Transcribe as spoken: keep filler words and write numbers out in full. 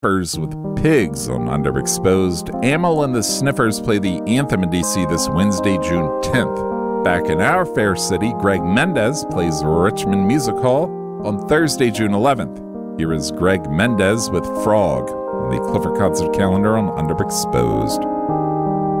Sniffers with Pigs on Underexposed. Amyl and the Sniffers play the Anthem in D C this Wednesday, June tenth. Back in our fair city, Greg Mendez plays Richmond Music Hall on Thursday, June eleventh. Here is Greg Mendez with Frog on the Clifford concert calendar on Underexposed.